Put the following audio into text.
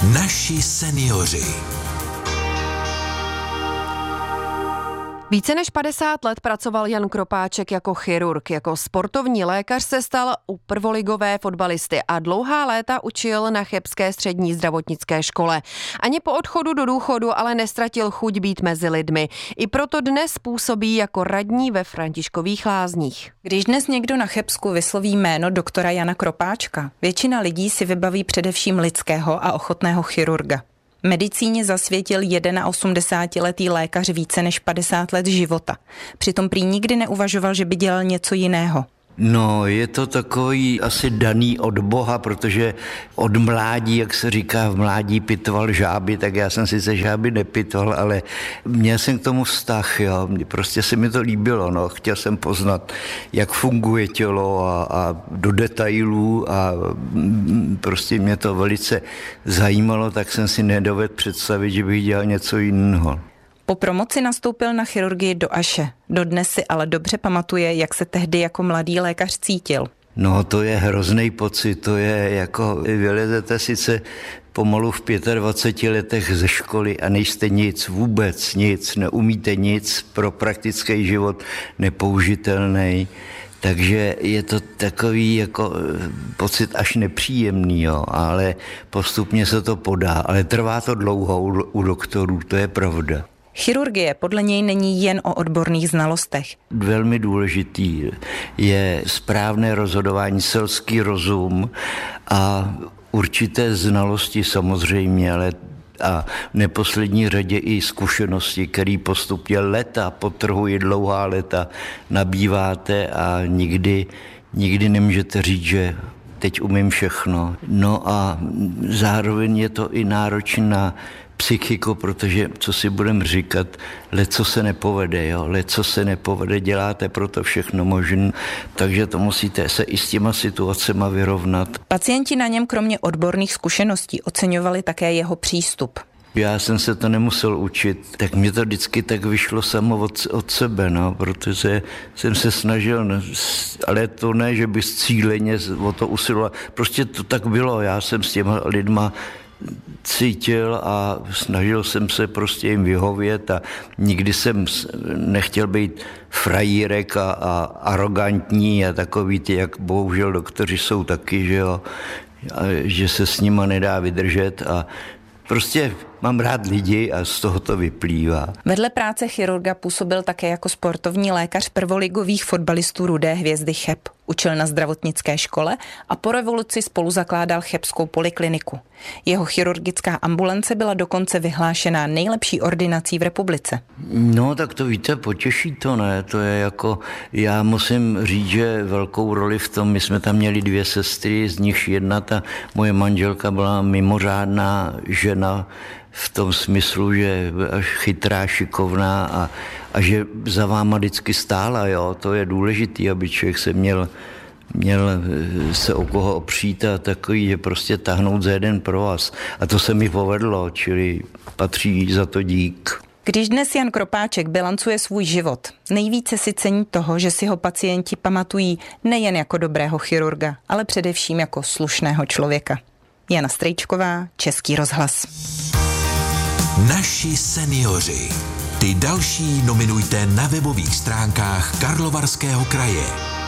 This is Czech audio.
Naši seniori. Více než 50 let pracoval Jan Kropáček jako chirurg. Jako sportovní lékař se stal u prvoligové fotbalisty a dlouhá léta učil na Chebské střední zdravotnické škole. Ani po odchodu do důchodu ale nestratil chuť být mezi lidmi. I proto dnes působí jako radní ve Františkových Lázních. Když dnes někdo na Chebsku vysloví jméno doktora Jana Kropáčka, většina lidí si vybaví především lidského a ochotného chirurga. Medicíně zasvětil 81letý lékař více než 50 let života. Přitom prý nikdy neuvažoval, že by dělal něco jiného. No, je to takový asi daný od Boha, protože od mládí, jak se říká, v mládí pitoval žáby, tak já jsem sice žáby nepitoval, ale měl jsem k tomu vztah, jo. Prostě se mi to líbilo, no. Chtěl jsem poznat, jak funguje tělo a do detailů a prostě mě to velice zajímalo, tak jsem si nedovedl představit, že bych dělal něco jiného. Po promoci nastoupil na chirurgii do Aše. Dodnes si ale dobře pamatuje, jak se tehdy jako mladý lékař cítil. No, to je hrozný pocit, to je jako vylezete sice pomalu v 25 letech ze školy a nejste nic, vůbec nic, neumíte nic, pro praktický život nepoužitelný. Takže je to takový jako pocit až nepříjemný, jo, ale postupně se to podá. Ale trvá to dlouho u doktorů, to je pravda. Chirurgie podle něj není jen o odborných znalostech. Velmi důležitý je správné rozhodování, selský rozum a určité znalosti samozřejmě, ale a v neposlední řadě i zkušenosti, které postupně leta, podtrhuji dlouhá leta, nabýváte a nikdy nemůžete říct, že teď umím všechno. No a zároveň je to i náročné na psychiku, protože, co si budeme říkat, leco se nepovede, jo, leco se nepovede, děláte proto všechno možné, takže to musíte se i s těma situacema vyrovnat. Pacienti na něm kromě odborných zkušeností oceňovali také jeho přístup. Já jsem se to nemusel učit, tak mě to vždycky tak vyšlo samo od sebe, no, protože jsem se snažil, ale to ne, že bych cíleně o to usiloval, prostě to tak bylo, já jsem s těma lidma cítil a snažil jsem se prostě jim vyhovět a nikdy jsem nechtěl být frajírek a arrogantní a takový ty, jak bohužel doktoři jsou taky, že jo, že se s nima nedá vydržet a prostě mám rád lidi a z toho to vyplývá. Vedle práce chirurga působil také jako sportovní lékař prvoligových fotbalistů Rudé hvězdy Cheb. Učil na zdravotnické škole a po revoluci spolu zakládal chebskou polikliniku. Jeho chirurgická ambulance byla dokonce vyhlášená nejlepší ordinací v republice. No tak to víte, potěší to, ne? To je jako, já musím říct, že velkou roli v tom, my jsme tam měli 2 sestry, z nichž jedna, ta moje manželka byla mimořádná žena, v tom smyslu, že až chytrá, šikovná a že za váma vždycky stála, jo, to je důležitý, aby člověk se měl se o koho opřít a takový, že prostě tahnout za jeden provaz. A to se mi povedlo, čili patří za to dík. Když dnes Jan Kropáček bilancuje svůj život, nejvíce si cení toho, že si ho pacienti pamatují nejen jako dobrého chirurga, ale především jako slušného člověka. Jana Strejčková, Český rozhlas. Naši seniori. Ty další nominujte na webových stránkách Karlovarského kraje.